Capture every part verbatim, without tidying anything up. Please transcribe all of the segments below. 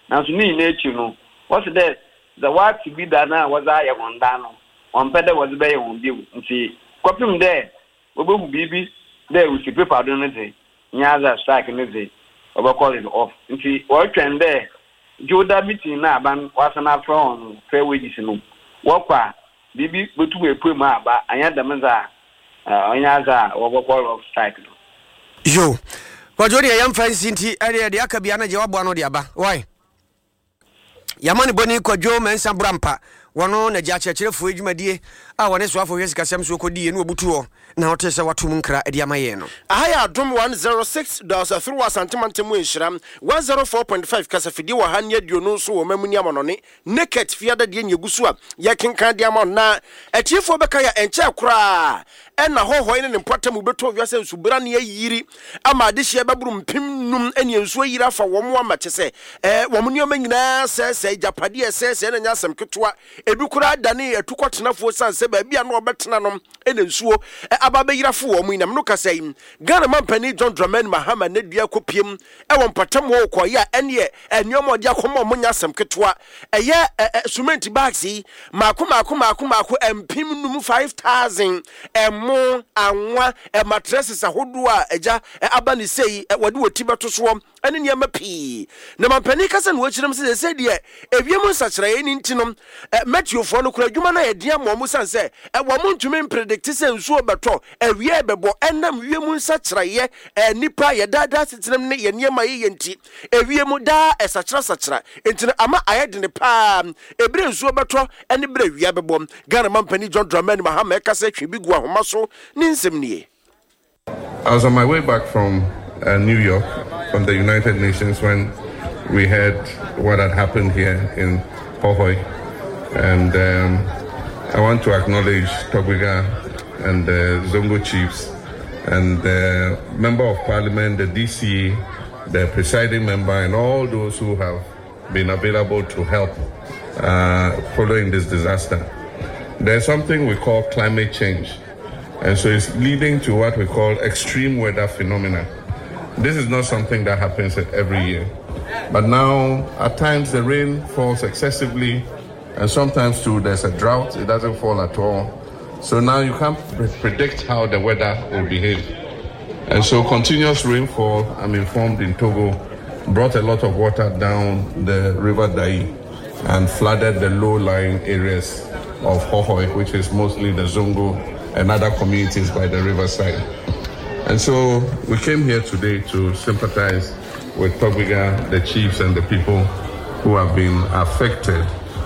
Now, so me nature, no. What's that? The what to be done now was I on Dano. On Peter was very on view. And see, copy there. We will be there with the paper, I don't know. Nyaza strike and say, over call it off. And see, what trend there? Joe Dabiti now, ban was an afro on fair wages in walk. Bibi, but to a prima, but I had the Maza, Nyaza, over call of strike. Yo, but Jody, I am friends in the area, the Akabiana Jawabano Diaba. Why? Yamani Boni ko Joe Mensa Brampa wano na jacha chire fu edwuma die a wone so afo hwesi kasem so ko die no obutuo na hotese watum nkra edi amaye no ahaya adom one oh six point three santimante mu enhyiram one oh four point five kasafidi wa ha ne aduo no so wo mamuni amonone naked fiada de nyegusu a ye kenkan de amon na achiefo beka ya enche kora ena hohoi ne mpɔtam beto wiase nsubra ne yiri ama de hye beburu mpim num ene ensuo yiri afa wo mo amache se eh wo mo nneoma nyina se se japade se se na nyasem ketwa ebi kura dane atukɔtenafo sanse ba bia no obetena nom ene nsuo ababa yirafo wo mo inam no kasai Ghana mampani John Dramani Mahama ne dua kopiem e wo mpatam wo koya ene enneoma odi akoma mo nyasem ketwa eye cement bags yi makoma akoma akoma ako empim num five thousand em mo anwa e mattresses ahodo a eja abani sei wode woti beto so ene ne mapi na mampani kasa no wakyirem se se de ewiem nsakira ni ntinom Matthew fo no kura dwuma na ye de am mo sanse e wo mo ntumi predict se nsuo beto ewie bebo enam wiem nsakira ye nipa ye dada sitinem ne ye niema ye nti ewiem da esakira sakira ntine ama ayede ne pa ebre nsuo beto ene bre wie bebo Ghana mampani John Dramani Mahama kasa twibi gu ahoma so I was on my way back from uh, New York, from the United Nations, when we heard what had happened here in Hohoi. And um, I want to acknowledge Togwiga and the Zongo chiefs and the Member of Parliament, the D C, the presiding member, and all those who have been available to help uh, following this disaster. There's something we call climate change. And so it's leading to what we call extreme weather phenomena. This is not something that happens every year. But now, at times, the rain falls excessively, and sometimes, too, there's a drought. It doesn't fall at all. So now you can't predict how the weather will behave. And so continuous rainfall, I'm informed, in Togo, brought a lot of water down the River Dai and flooded the low-lying areas of Hohoi, which is mostly the Zongo and other communities by the riverside. And so we came here today to sympathize with Togwiga, the chiefs, and the people who have been affected.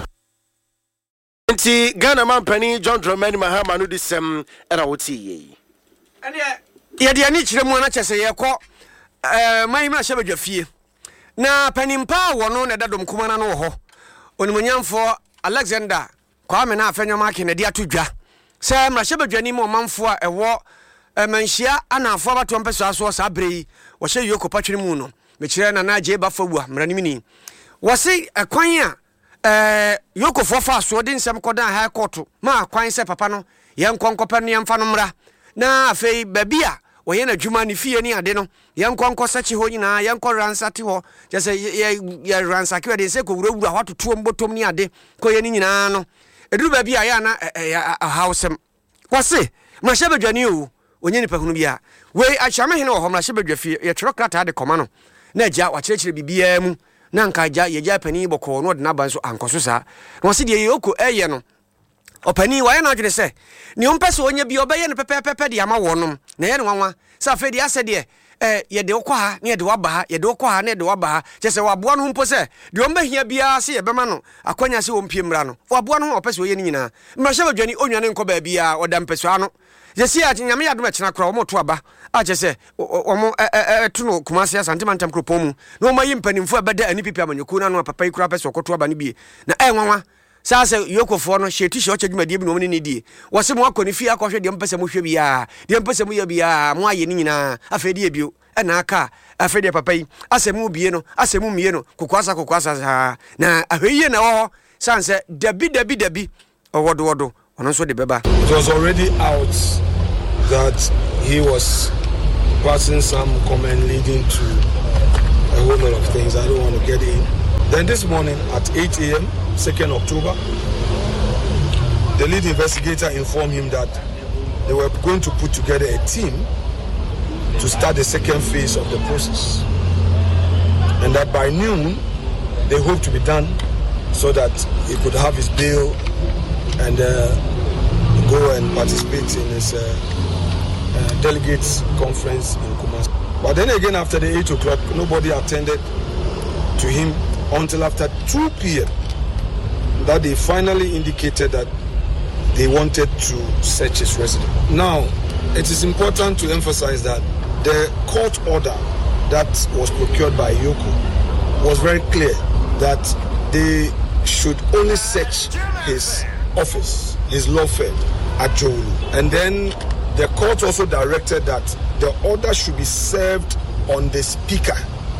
Nti Ghana mampani John Dramani Mahama no disem era woti yi. Ene ye de ani kire mu na kyese ye kɔ eh mai ma hye badwafie. Na panimpa wo no na dadom kuma na no ho. Onimonyamfo Alexander Kwame na afenwoma ke na de atodwa. Se mrahye badwani mo manfo a ewo manhia anafo abato mpeso aso sa brei wo hye yoko patwene mu no me kire na na je ba fawua mranimini wo se akwan a eh yoko fo fa aso de nsem kodan high court ma akwan se papa no ye nkonkopa ne yemfa no mra na afei babia wo ye na dwuma ne fie ni ade no ye nkonko sachi ho nyina ye nkɔ ransate ho je se ye ye ransake we de se ko wurawura ho atoto mbotom ni ade ko ye ni nyina no eduru babia ya na a housem wo se mrahye badwani o onye nipa hunu bia we ahyame hene wo mrahye badwafie ye twero krata de koma no na agya wakyerɛkyerɛ bibia mu na nka agya ye gya pani bɔkɔ no de na ban so ankoso sa no se de ye oko eye no opani wa ye na adwene se ne ompɛ se onye bia obɛye no pepepepe de ama wonom na ye ne wanwa sa fe de ase de eh ye de okɔ ha na ye de waba ha ye de okɔ ha na ye de waba ha kyese waboa no mpo se de ombahia bia se ye bema no akwanya se ompie mra no waboa no opɛ se oye ne nyina mrahye badwani onwane nkɔ ba bia oda mpɛso ano Jesi a nyame yadom a kyena kra omo to aba a kyese omo to no kumase asantemantam kropomu na omo yi mpanimfo abeda ani pipi amanyoku na no papa yi kura pese okoto aba ne bie na eh nwanwa sa se yokofo no hyeti hye okyadwuma die bi no ne die wo se mo akoni fi akɔhwe de mpese mo hwe bia de mpese mo ya bia mo aye ne nyina afa die bio na aka afa die papa yi asemu bie no asemu mie no kokwasa kokwasa na ahweye na wo sanse dabi dabi dabi owodo wodo. It was already out that he was passing some comment leading to a whole lot of things. I don't want to get in. Then this morning at eight a.m., second October, the lead investigator informed him that they were going to put together a team to start the second phase of the process. And that by noon, they hope to be done so that he could have his bail and uh, go and participate in his uh, uh, delegates conference in Kumasi. But then again, after the eight o'clock, nobody attended to him until after two p.m. that they finally indicated that they wanted to search his residence. Now, it is important to emphasize that the court order that was procured by Yoko was very clear that they should only search his office, his law firm at Jowulu. And then the court also directed that the order should be served on the speaker.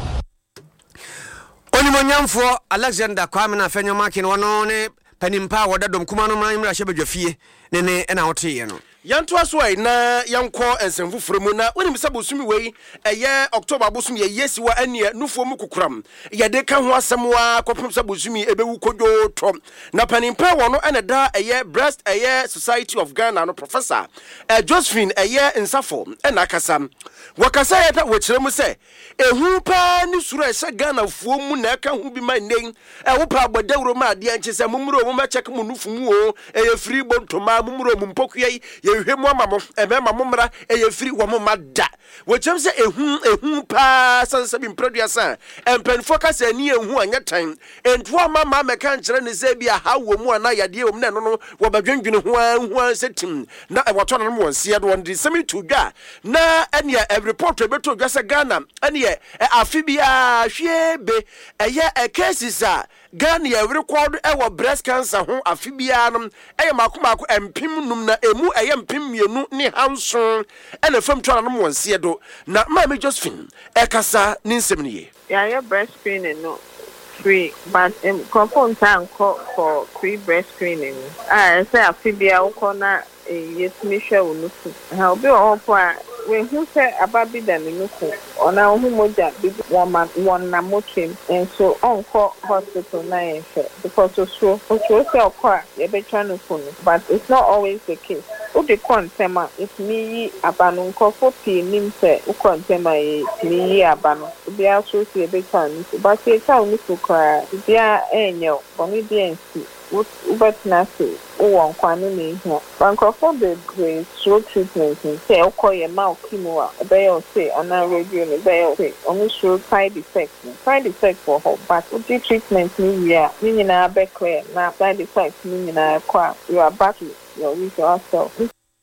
Onimonyamfo Alexander Kwame na Fenyo Makin wono ne panimpa wodadom kuma no man mra hyebadwafie ne ne na wote no yanto aso ai na yanko ensemfufure mu na wonim sabosumi wei eye October abosumi ye yesi wa ane nufo mu kukuram ye de ka ho asemwa kopem sabosumi ebewu kodwo to na panimpa wono ene da eye breast eye Society of Ghana no professor eh Josephine eye nsafo ena kasam wakasa ye ta wokiremu se ehu pa ni suru ehye Ghana fuo mu na ka hu bi man nen e wo pa bodawro ma ade anche se mumuro mu ma check mu nufu mu o eye free bontoma mumuro mu mpokuyai ehwemu amamo emema momra eye free wo moma da wochem se ehu ehu pa sansa bi producer empen focus ani ehu anya tan entu amama meka nkere ne se bia ha wo mu ana yade wo ne no no wo badwendwene ho ho setim na wato na mo wonse do won de semi to dwa na ene e report ebeto dwa se Ghana ene afi bia hwebe eye e cases a Ghana ye record e wo breast cancer ho afi bia no eye makomako empim num na emu eye mpim mienu ni hanson ene fam to na mo wonse do na Mama Josephine e kasa ni nsem ni ye yeah your breast screening no free but um confirm time for free breast screening ah say afi bia wo na yes me share wo nufu ha obi o po a we hu say ababi da ni nufu ona hu moja bi one one na mochim and so onko hospital na enfe because so so so say okwa ye be try nufu but it's not always the case o de kontema if me abanu nko for pi nim say o kontema e me abanu bi aso say be try nufu but say try nufu kwa bia enyo bomi bi ensi but na say o won kwanu ni ho bankofo be great stroke treatment say okoye ma okimo a be o say ana radio ni be o say omi stroke side effects side effects for her but the treatment ni ya ni nyina be clear na side effects ni nyina kwa you are back your with yourself.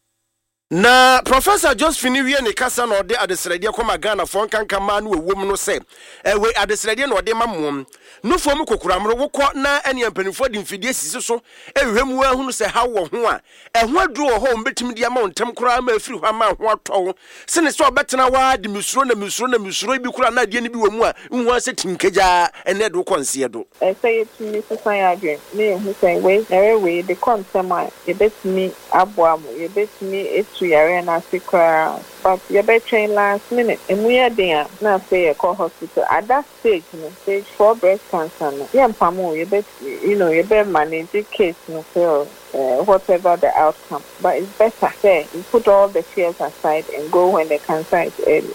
Na Professor Josephine wie ne kasa na ode adesrede koma Ghana fon kanka ma no ewom no se ewe adesrede na ode mamom no fom kokuramro wokọ na ene ampanifo di mfidie sisi so ehwemu ahunu se ha wo ho a eho aduro ho mbetim dia ma ontem kura ma afiri ho ma ho atọ se ne so obetena wa di misuro na misuro na misuro bi kura na die ne bi wo mu a nhu ase tinkeja ene do konse do e say it me say again me hu say we na we the consema e betimi aboam e betimi to yare na sikra but you be train last minute and we are there na say a call hospital at that stage no stage four breast cancer no yeah pamo you bet you know you be manage the case no for uh, whatever the outcome but it's better say you put all the fears aside and go when the cancer is early.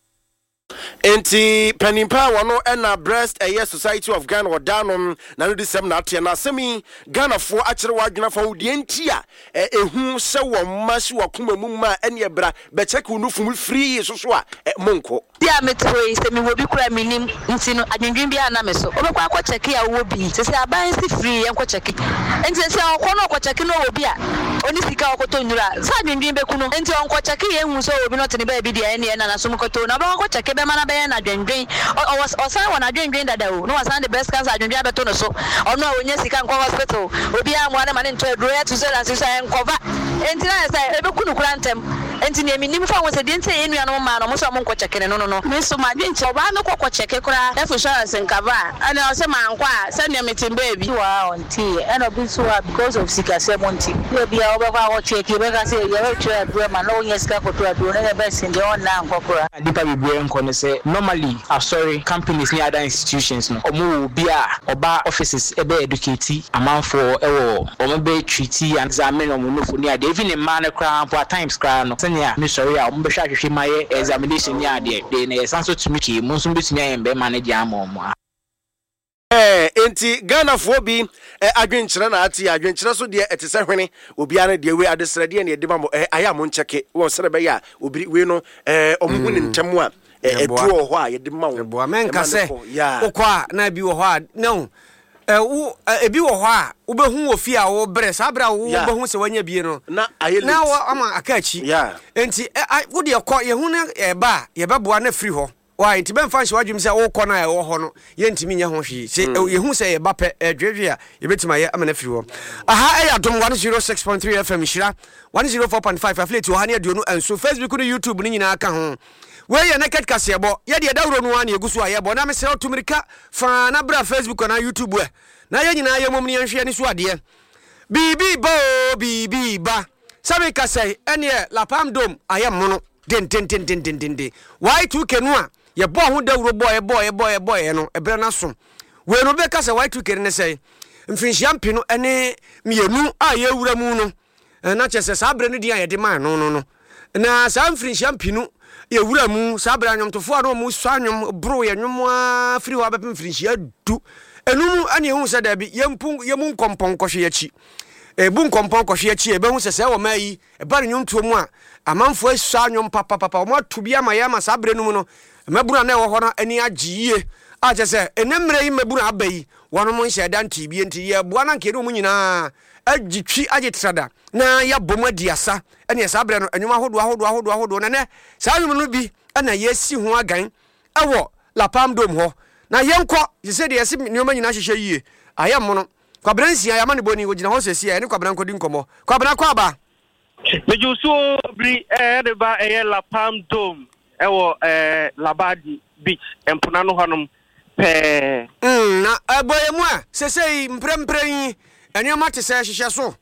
Enti panimpa wono ena breast eye Society of Ghana wadanom na no disem na atie na semi Ghana fo akere wadwena fa wodi enti a ehu se wo mashi wakoma mu ma ene bra be check unufum free so so a monko dia metwe se mi wo bi kura minim nti no adwendwen bia na me so obekwa akọ check ya wo bi se se aban si free enko check enti se akọ no akọ check no wo bi a oni sika akoto nyura sa adwendwen be kuno enti onko check ye hu so wo bi no tene ba bi dia ene na na so mkoto na ba akọ check be mana be na adwendwen o san wona adwendwen dada o no wasan the breast cancer adwendwen abeto no so ono a onya sika nko hospital obi a mo na mane nto aduro ya to so na so en cover enti na say ebe kunu kura ntem enti ne minim fa won se de ntie enua no ma no mo so mo nkɔ check ne no no no me so ma dwen che oba me kɔkɔ check kora life insurance nkaba ana o se ma nkɔ a se ne metim baby wa on tie and obi so because of sika se monti we bia obekwa wo check be ka se ye we try do ma no nya sika ko to do na be sin de on na nkɔkora dipa bibie nkɔ ne se normally sorry companies ni other institutions no omo bi a oba offices ebe educate amanfo ewo omo be treaty and examine omo no fo ni ade even in man kra for times kra no senya me sorry a omo be hwa hwehwe maye examination ni ade de na yesanso tumi ki mo nso betumi ayembe manage am omo eh enti Ghana fo bi adwenkyere na ati adwenkyere so de etese hwene obiara de we adesere de na de ma aya mo ncheke wo sere be ya obi we no eh omo ni ntemu a edu ho a ye de ma wo bo men ka se okwa na bi wo ho a no eh wo ebi wo ho a wo behu wo fi a wo bre sa bra wo behu se wanya bie no na ayele na wo ama akachi enti wo de ko ye hu na e ba ye beboa na free ho wa enti ben fan hwadwum se wo kɔ na e wo ho no ye ntimi nya ho hwe se ye hu se ye ba pe dwedwe a ye betima ye ama na free ho aha e ya dom one oh six point three F M Shira one oh four point five affiliate wo ha ne aduonu enso Facebook no YouTube ni nyina aka ho we ye naked kasebo ye de dawro no an yegusu aye bo na me se otumirika fa na bra Facebook na YouTube we na ye nyina ye mom ne hwe ne so ade bibi bo bibi ba sabe kasai ene la pam dom aye mono den den den den den den why two kenu a ye bo ho dawro boy boy boy boy no ebre na so we no be kasa why two kenu ne sei mfinhia mpi no ene mienu a ye wura mu no na chese sa abre no dia ye de man no no no na sa mfinhia mpi no ye wura mu sa abre anyom tofo no mu so anyom bro ye nwom a firi wa be mfinhia du enum ane hu se da bi ye mpu ye mu nkompon kohwe ya chi e bu nkompon kohwe ya chi e be hu se se wo mai e ba nwom tuo mu a amanfo asu anyom papa papa o ma to bia ma ya ma sa abre no mu no mabura na wo ho no ani agiye a che se enemre yi mabura abai wono mo nhye dan tibie nti ye boa na nkere mu nyina agitwi agitrada na ya bom adiasa ene sa abre no enwuma hodo ahodo ahodo ahodo na ne sa anyum no bi na yesi ho agan ewo lapam dom ho na yenko se de yesi nyoma nyina hwehwe yie ayam no kwabransia ya mane boni wo gina ho sesi ya ne kwabran kodi nkomo kwabran kwa ba mejuso bri eh de ba eh lapam dom ewo eh Labadi Beach empuna no honom pe mm na aboye mu a sesei mprempren enema te se hwehwe so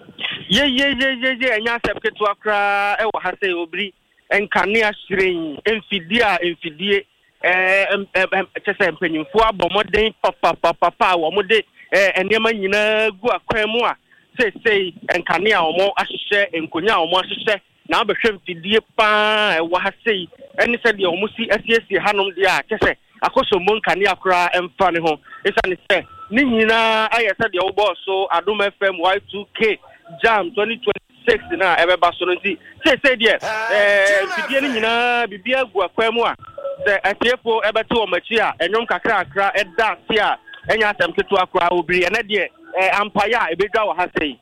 ye ye ye ye ye enya sepketu akra ewo ha se obri enkane ahyiren emfidia emfidie eh chese mpanyimfo abomoden papa papa papa wo mode eh enema nyina gu akwan mu a sesei enkane a omo ahyehyɛ enkonya a omo ahyehyɛ na abehwɛ mfidie pa ewo ha sei eni se de omo si asiesie hanom de a chese akoso mo nkane akra emfa ne ho esane se ni nyina ayese de obo so Adom F M Y two K Jam twenty twenty-six na ebeba so nti sesei de eh mfidie ni nyina bibia gu akwan mu a se atiefo ebete o machi a enwom kakra akra eda se a enya asem ketu akra obiri ene de ampaya ebedwa wa ha sei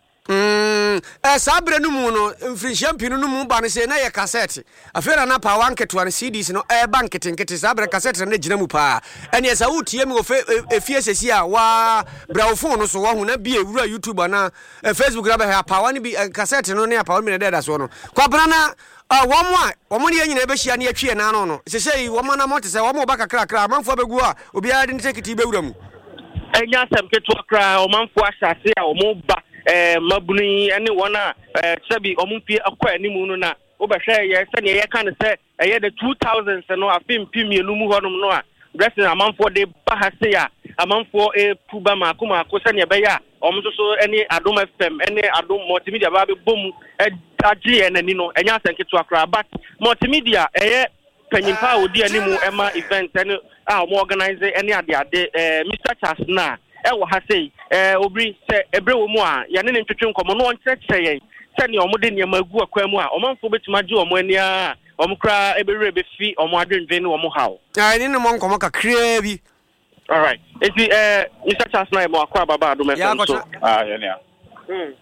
mm eh sabre no mu no mfrinhia mpinu no mu ba ne se na ye cassette afera na pa wan ketu an C Ds no eh bank tenkete sabre cassette na gina mu pa ene esa utie mi ofe efie sesi a wa brawo phone no so wa hu na bi ewura YouTube na Facebook na ba pa wan bi cassette no ne pa wan mi na da so no kwabra na ah womo a womo ne nyina be hia ne atwie na no no sesei womo na mo te se womo ba kakra kra manfo begu a obiara de tekiti bewura mu enya asem ketu akra o manfo ahase a omo ba eh mabuni ene wona eh sebi omumpi akwa animu no na obehwe ye se ne ye kan se eye the two thousands no afim pimienu mu honum no a dressing amanfo de bahase a amanfo e puba makoma akọ se ne be ya omso so ene Adom F M ene Adom multimedia ba be bom agye enani no enya asenketo akra but multimedia eye panyimpa odi animu ema event ene a mo organize ene ade ade eh Mister Charles na ewo ha sei eh obri se ebre wo mu a ya ne ntwetwe nkomo no onkyerɛkyerɛ yɛn sɛ ne ɔmo de nneɛma agu akwan mu a ɔmanfo betuma gye ɔmo ani a ɔmo kra ebere befi ɔmo adwendwe ne ɔmo haw ai ne no mo nkomo kakra bi all right eti eh Mister Charles na mo akwa baba Adom F M so ah ya ne a mm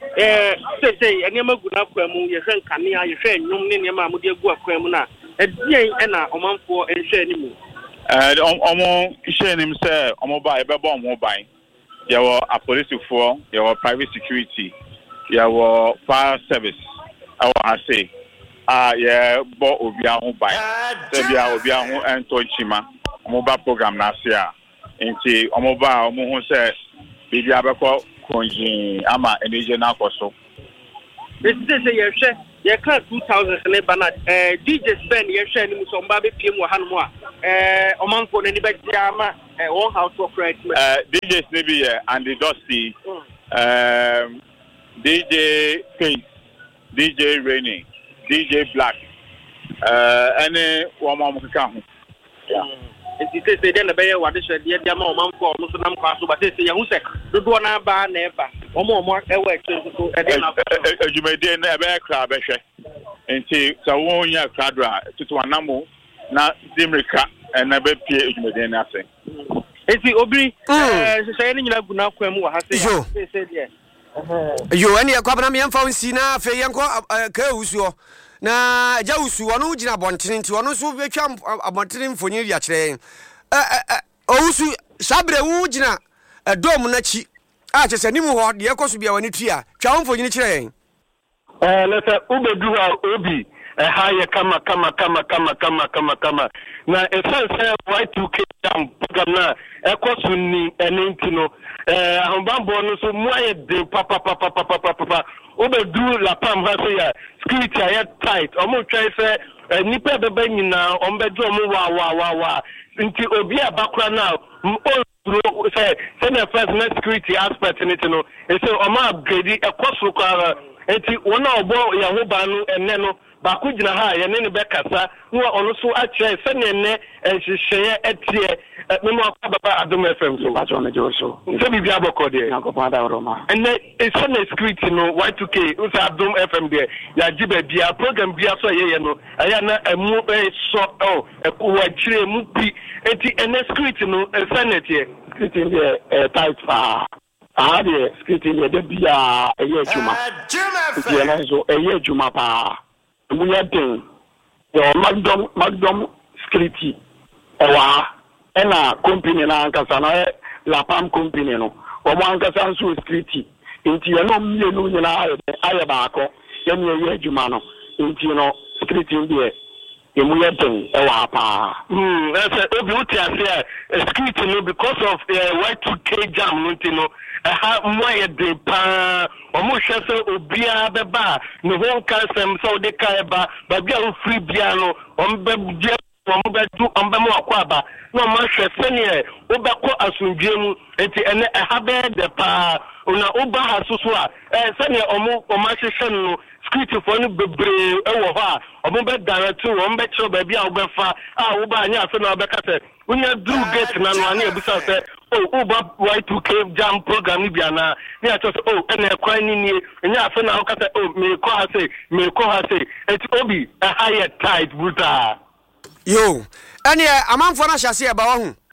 eh se se nneɛma gu na akwan mu yɛ hwɛ nkane a yɛ hwɛ nnwom ne nneɛma a mo de agu akwan mu na edien ɛna ɔmanfo nhwɛ animu eh omo hwɛ nim sɛ omo ba ebɛbɔ omo ban yawo a police for yawo private security yawo fire service awo ase a ye bo obi aho ban se bia obi aho ento chima omoba program na ase a nti omoba omo ho se bibi abekọ konjin ama energy na akoso it say ye hwe ye ka two thousand ne bana eh D J Spen ye hwe ni muso mba be piem wo hanom a eh omanfo ne be dia ama eh one house of right eh D J ne bi ye and the Dusty um D J Pink D J Rainy D J Black uh any one more ka ho yeah it say say den be ye wade hwe dia dia ma omanfo no so nam kwa so but say ye hu se dodo na ba na eba omo omo e we so e dey na adwumade na e be kra be hwe nti so won ya kradra tutu anamo na dimrika na be pie adwumade na ase nti obiri eh hye ni nyina gu na kwa mu wa ha se say say dia yo ene yakwa bana me yamfa nsi na fe yanko ka usuo na ja usuo no gina bontene nti ono so betwa abontene mfonyi ria kire eh ousu sabre wu gina dom na chi a chese nimu ho de ekoso bia wani tua twa mfonyi kire eh leta ubedu ha obi eh haye kama kama kama kama kama kama kama na essence Y two K jam program na ekoso ni enenti no eh ahombanbo no so mu aye de papa papa papa papa obedu la pam ha so ya security aye tight omo try say nipa beba nyina ombedu omo wa wa wa wa nti obi abakra na o say say na first na security aspect in it no e say omo upgrade ekoso kwa nti wona obo ya ho ba no enne no ba ku gina ha ye ne ne be kasa no ono so a kire se ne ne enhyehyeye etie memo akwa baba Adom F M so ba so na jo so se bi bia boko de yakopon da roma enne e se na security no Y two K o se Adom F M de ya gibe bia program bia so ye ye no aya na emu e so oh e ku wa kire mu pi enti enne security no e se na tie security de e tight fa ah de security de bia e ye juma je na so e ye juma pa we are doing your magdom magdom security ewa ena company na ankasa na la pam company no o mo ankasa nso security nti ye no mie no nyina aye ba akọ ye no ye adwuma no nti no security ndie ye mu ye den ewa pa hmm ese obi uti ase security no because of uh, Y two K jam no nti no ha mo ye den pa omo hwese obia beba ne ho kansem so de kai ba ba bia o free bia no ombe bia ombe du ombe mo akwa ba no ma hwese ne obekọ asundwe mu enti ene ha be de pa una oba ha susu a eh sene omo omo hwehwe no security for no bebre e wo ha omo be direct wo be chiro ba bia obefa a wo ba anya afa na obeka se unya do gate na no anya ebusa se oh uba Y two K jam program bia na ni acho se oh ene kwan ni ni nya afa na okata oh me ko ha se me ko ha se et obi a higher tight buta yo ene amanfo na hyase e ba wa hu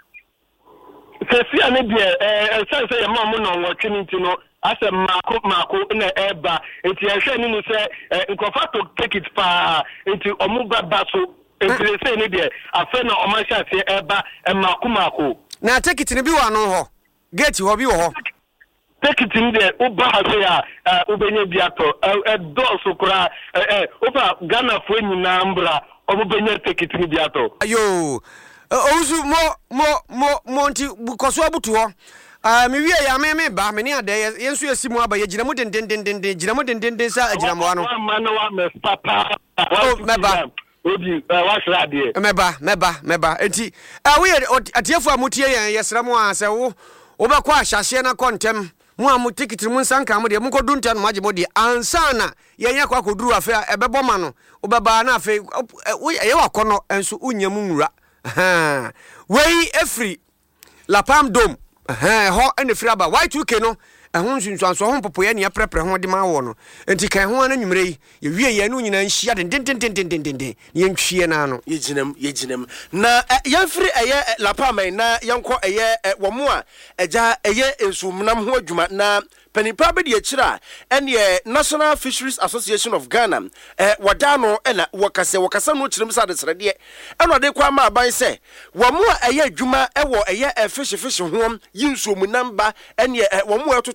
se si ane bia eh se se ma mo no wo twini nti no ase mako mako na eba enti ehwe ni mu se nkofa to take it pa enti omu baba so enti se ni bia afa na oma hyase eba mako mako na take it ni bi wa no ho gate ho bi wo ho take it ni de uba ha se ya ubenya bia to e do so kura eh ofa Ghana fo nyina mbra obenya take it ni bia to ayo ousu mo mo mo monti koso abutu ho ah me wie ya me me ba me ne ade yensu yesimu aba ye gina mu den den den den gina mu den den den sa agina mo ano papa me ba odi wa hra de me ba me ba me ba enti ah we atiefo amutie yen yesra mo a se wo wo be kwa ahyase na kontem mo amu ticket mu nsanka mo de mo ko dunta no maje mo de ansana yen yakwa koduru afa ebebo ma no wo be ba na afa ye wakono enso unyamu nwura ha wei efri la pam dom ha ho ene firi aba Y two K no ehun sunsunso ho popoye ne aprepre ho de ma wo no enti kan ho na nwumre yi ye wie ye no nyina nhia den den den den den den den ye ntwie na no ye ginam ye ginam na ye firi eye la pam na yenko eye wo mo a eja eye ensumnam ho adwuma na panipa be de akira ene National Fisheries Association of Ghana eh wadano ena wakase wakasa no kirim sa de srede eno de kwa ma aban se wo mo eye adwuma ewo eye fish fish ho yinsumunamba ene wo mo etoto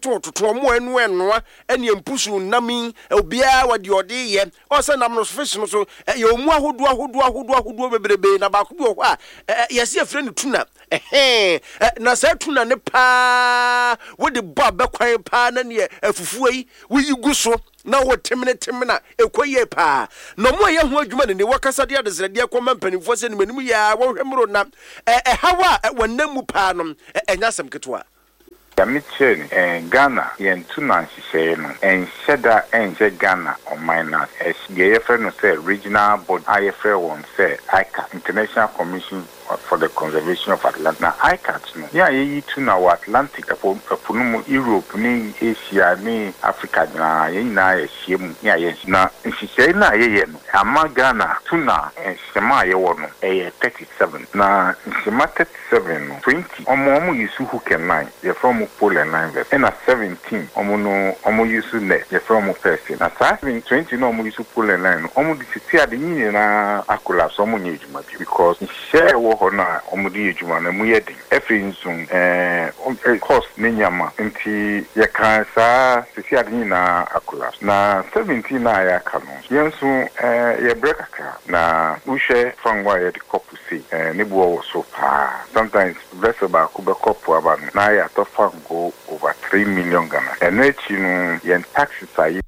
to to to mo enu enoa ene empusu nami obia wadi ode ye o se nam no fish no so ye omu ahodo ahodo ahodo ahodo bebrebe na ba ko bi ho a yesi afre ne tuna eh na sa tuna ne pa wo de bo abekwan pa na ne afufu yi wo yigu so na wo temene temena ekoye pa no mo ye ho adwuma ne wakasa de adesrade akoma mpanimfo se ne manim ya wo hwemro na eh hawa wonam mu pa no enya asem ketwa Yamichen and Ghana, yen tuna shisheno, and Sheda and Ghana on minus as the friend say regional board I F A one say I C A International Commission for the Conservation of Atlantic. Now I C A no. Yeah, ye tuna wa Atlantic upon upon Europe, ni Asia, ni Africa na ye na ye shemu. Yeah, yes. Na shishena ye ye no. Ama Ghana tuna and shema ye wono. Eh thirty-seven. Na shema thirty-seven no. Twenty. Omo omo yisu who can nine. Ye from Poland nine verse. And a seventeen. Omo no omo yisu ne. Ye from person. Na seven twenty no omo yisu Poland nine. Omo di sisi adi ni na akula so omo nye juma because share wo hona omudi ejuma na muyedi efi nsun eh cost nenyama nti ye kan sa sisi adi na akula na seventeen na ya kanu yensu eh ye break aka na ushe fangwa ye di kopu si eh ne buo so pa sometimes vessel ba ku be kopu aba na ya to fango over three million Ghana enechi no yen taxes ayi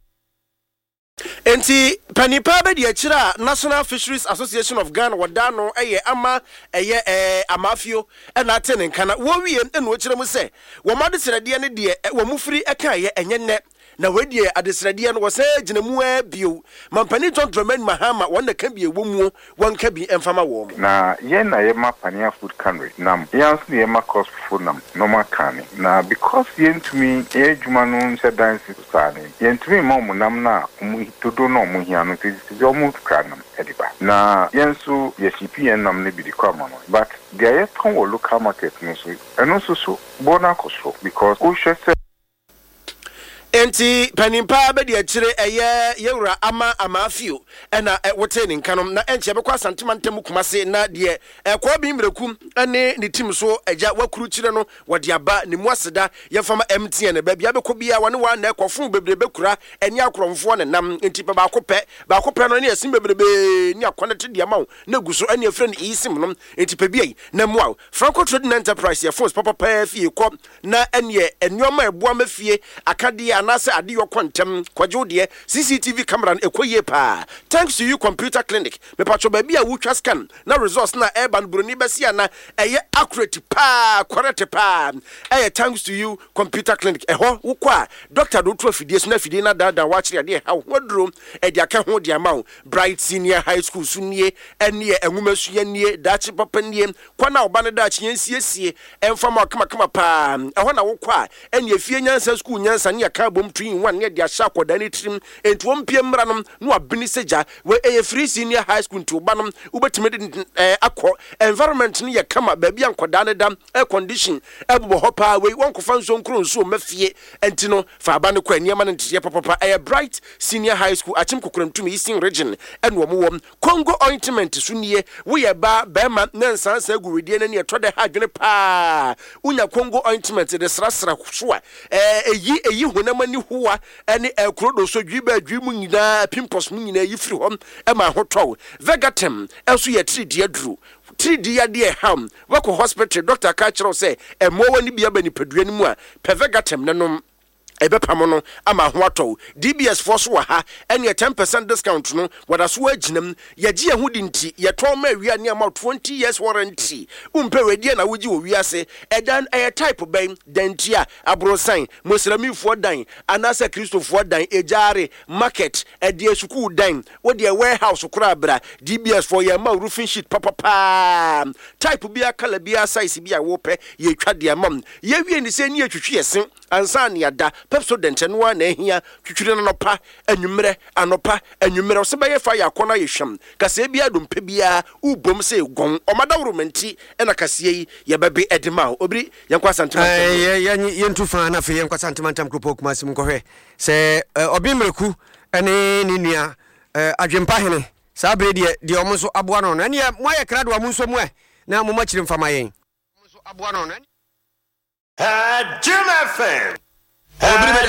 Enti panipa be de akira National Fisheries Association of Ghana wadano eye ama eye eh amafio e na tene kana wo wie e no akira mu se wo ma de serade ne de wo mufiri e kan ye enye ne na wedi adesrade no wo se gina mu abio mampani John Dramani Mahama won na kan bi ewo mu won ka bi emfama wo na ye na ye ma pania food country nam yans ne ye ma cost food nam normal can na because ye ntumi e djuma no se dance sane ye ntumi ma mu nam na mu todo no mu hia no ti zo mu kranam ediba na yensu ye C P N nam ne bi di kwama no but there ye ton wo local market no so eno so so bona koso because o hwe se Enti panimpa be de akire eye yewura ama amafio ena wote ni nkanom na enche be kwa santimantem kumase na de ekwa bi mrekum ene ne tim so agya wakuru kire no wode aba ne mu aseda ye fama M T N ba bia be ko bia wane wa na ekofo bebrebe kura eni akromfo ne nam enti pe ba ko pe ba ko pe no ne asim bebrebe ni akonete de ma na guso ene afre ne isim no enti pe bia na mu Franco Trading Enterprise ye force papa pa fie ko na ene enwoma eboa mafie akade anase ade yo kwantem kwajo de C C T V camera ekoye pa thanks to you computer clinic me pacho ba bia wutwa scan na results na urban broni besia na eye accurate pa correct pa eye thanks to you computer clinic eho wukwa doctor do tro fidie so na fidie na dada wa kire de ha wodro e de aka ho de ama Bright Senior High School sunie ene enwuma sua nie dachi papa nie kwana oba ne dachi yensiesie emfama kama kama pa eho na wukwa ene afie nyansa school nyansa ne aka bom twin one ne de asha koda ne trim enti wompie mmra no no abini seja we e free senior high school nti oba no ubetime de akọ environment ne ye kama ba bia nkoda ne dam air condition ebobo hopa we wonkofa nso nkro nso mafie enti no fa aba ne kwa niam ne ntie papa e Bright Senior High School achim kokoramtum Eastern Region ene wo mo Congo ointment sunie we ye ba ba ma nansansa agurudie ne ne to de hadwene pa unya Congo ointment de srasra so a eyi eyi honamani huwa ene ekrodo so dwiba adwimu nyina pimpos mu nyina yifiri hom e ma hotow Vegatem enso ye three D aduru three D ade ham wako hospital doctor ka kiro say emo wani bia bani padua ni mu a pe Vegatem nanom ebe pamono ama ho atɔ D B S for so ha ene ten percent discount no wada so aginam yagye ehudi nti yɛtɔ ma awia ne ama twenty years warranty umpe wedi na wogi wo wiase ɛdan ɛyɛ type ben dantia abrosan muslimifo dan anasa kristofo dan ejare market ɛde school dan wode warehouse kura bra D B S for yɛ ma roofing sheet papa pa type bia color bia size bia wo pɛ yɛ twa de amam yɛ wie ni se ni atwitwi yɛsen ansa ne yada Pepsodent no na ehia twitwire no pa anwumere anopa anwumere so beye fa yakona yehwem kase bia dompe bia ubom se gon omadawro manti ena kase yi ye bebe edema obiri yenkwa santimantam eh yentu fa na fe yenkwa santimantam kropo kuma sim kohwe se obimreku ene ni nua adwempa hene sa bre de de omo so aboa no na ne mo aye krado amu nso mo e na mo makire mfama yen omo so aboa no na Jim F M.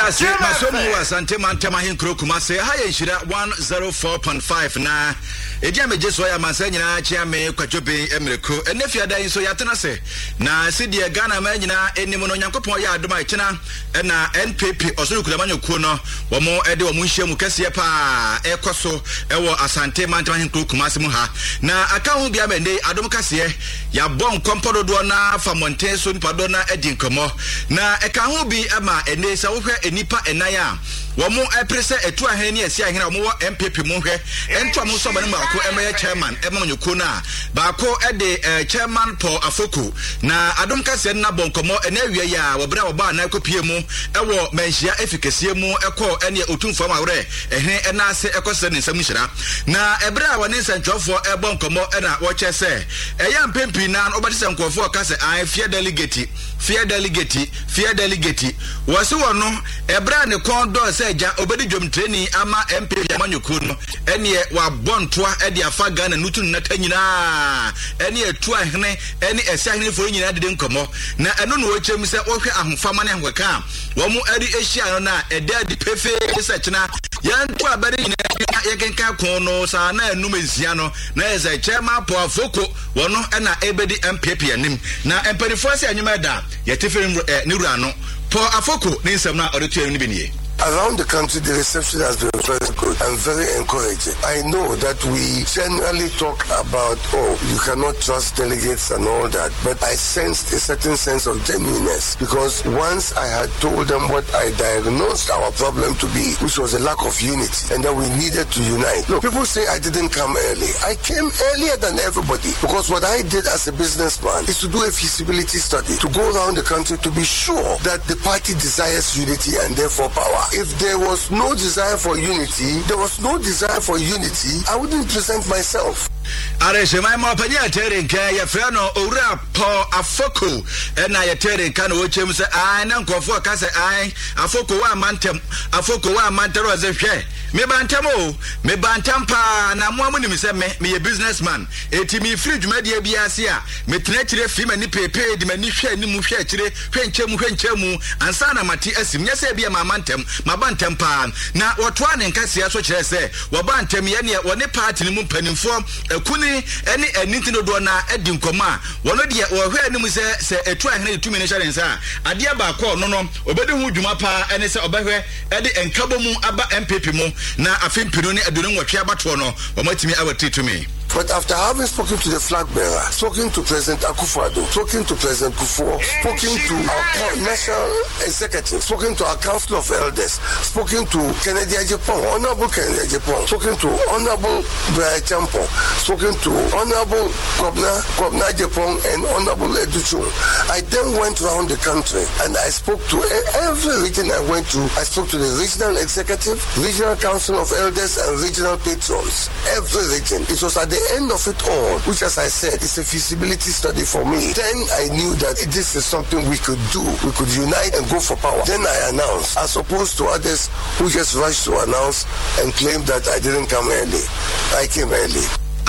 Medasi masomu asante mantama hinkro kumase haya nshira one oh four point five na edi ameje so ya mansa nyina chia me kwajobe emereko enefia dan so yatena se na sidie Ghana ma nyina enim no Nyankopon ya adoma ekina na N P P osuru kulamanyokuo no wo mo ede wo mo nhyiamu kase pa ekoso ewo asante mantama hinkro kumase mu ha na aka ho bia mende adom kase ya bon kompodo do na famonten so nipa do na edi nkomo na eka ho bi ama ene sa wo hwe enipa enaya wo mo eprese etu ahani esi ahena wo mo M P P mo hwe ento mo so bane mako emeye chairman emanyuko na baako ede chairman Paul Afoko na adom kase na bonkomo ena awie ya wo bra wo ba na ekopie mu ewo manhia efikesie mu ekọ ene otumfo amawre ehne ena ase ekose ne nsam nhira na ebra wo ne nsantwofo ebonkomo ena wo chese eya mpempi na obadise nkofo kase an fie delegate fie delegate fie delegate wose wono ebra ne kondo seja obedi dwom training ama M P P amanyuko no ene wa bontoa ede afa Ghana nutu nata nyina ene etu ahene ene esi ahene fo nyina de nkomo na eno no wochem se wohwe ahofama ne ahweka wo mu eri ehia no na ede de pefe sechina yantu abare nyina yekenka ko no sa na enum ezia no na eze chairman Paul Afoko wono ena ebedi M P P anim na empanifo se anyuma da yetefe ne wura no Paul Afoko ne nsem na odetu enu benie. Around the country, the reception has been very good and very encouraging. I know that we generally talk about, oh, you cannot trust delegates and all that, but I sensed a certain sense of genuineness because once I had told them what I diagnosed our problem to be, which was a lack of unity, and that we needed to unite. Look, people say I didn't come early. I came earlier than everybody because what I did as a businessman is to do a feasibility study, to go around the country to be sure that the party desires unity and therefore power. If there was no desire for unity, there was no desire for unity, I wouldn't present myself. Are shemai mo panya tere nka ya fra no owura Paul Afoko na ya tere nka no wochem se ai na nkofo ka se ai Afoko wa mantem Afoko wa mantero ze hwe me bantam o me bantam pa na mo amunim se me me ye businessman eti mi free dwumade bia ase a me tena kire fi mani pepe di mani hwe ni mu hwe kire hwe nchemu hwe nchemu ansa na mate asim nya se bia ma mantem ma bantam pa na wotoa ne nka sia so kire se wo bantam ye ne wo ne party ni mu panimfo kuni eni eniti no do na edi nkoma wono de wo hwe anim se se etu ahene etu mi ne hyare nsa ade aba ko no no obedi hu dwuma pa ene se obehwe edi enkabo mu aba M P P mu na afimpino ne adunu nwatwe abato no omatimi awati to me. But after having spoken to the flag bearer, spoken to President Akufo-Addo, spoken to President Kufuor, spoken to our national executive, spoken to our council of elders, spoken to Kennedy Ajapong, Honorable Kennedy Ajapong, spoken to Honorable Brian Champo, spoken to Honorable Kwabna, Kwabna Ajapong and Honorable Educhu, I then went around the country and I spoke to every region I went to. I spoke to the regional executive, regional council of elders and regional patrons. Every region. It was at the end of it all, which as I said, is a feasibility study for me. Then I knew that this is something we could do. We could unite and go for power. Then I announced, as opposed to others who just rushed to announce and claim that I didn't come early. I came early.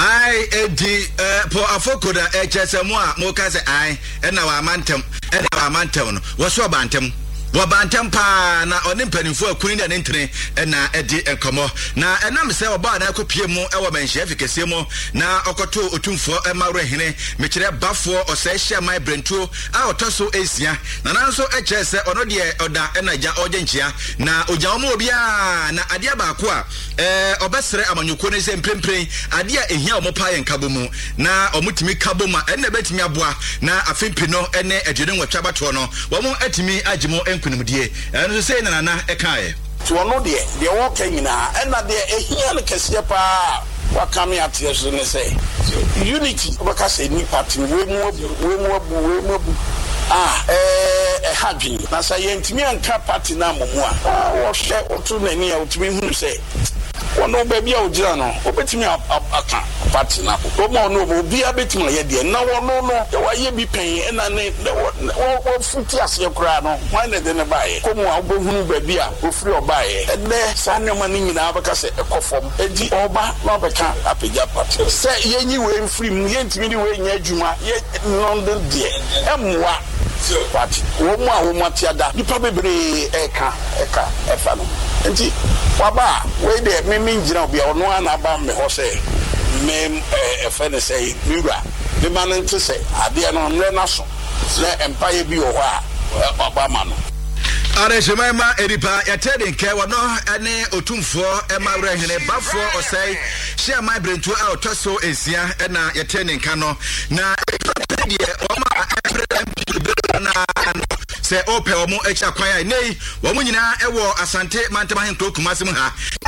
I edi Paul Afoko da echesemu a mo ka se ai na wa mantem na wa mantem no wo so bantem Wabantam pa na oni mpanimfo akuni na ntene na edi enkomo na enam se oba na akopie mu ewo manhia fikese mu na okoto otumfo emawre hene mekire bafo osehia mai brentuo a otoso esia na nanso eche se ono de oda enaja ojenchia na oja omo obi a na ade abaako a eh obesere amanyuko ne se mprempren ade a ehia omo pa yenkabo mu na omutimi kabo ma enne betimi aboa na afimpi no ene edwene nwatwa bato no wo mo atimi agimo kunumdie eno say na na ekae to ono de de wo kanyina ena de ehia ne kese pa wakame atie so ne say unity obaka say ni party we mu we mu we mu ah eh hadwi na say yentimi anka party na momu a wo hwe otu nani a otumi hunu say ono baby a ogira no obetimi aka party na ko mo no obi abetimi ye de na wo no no de wa ye bi pen na ne wo futi ase kura no wan de ne bae ko mo abohunu baby a ofri obae ene sanema ni nyina abaka se ekofom edi oba na obeka apega party se yenyi we mfiri mu yentimi ni we nya adwuma ye no de de emwa party wo mu a wo mu atiada nipa bebre eka eka efa no nti waba we de me me ngira obi a ono ana ba me ho say me efa ne say miwura me ma no nti say ade no nre na so na empire bi wo ho a baba ma no Are Shemaima Edipa Yatedin Kewano Ane Otumfo Emma Rehene Bafo or say share my brain to our Tosso Asia and Yatedin Kano na say Ope or more Echa Kwaya Nay, Womunina Ewo Asante Mantamahin Kukumasimha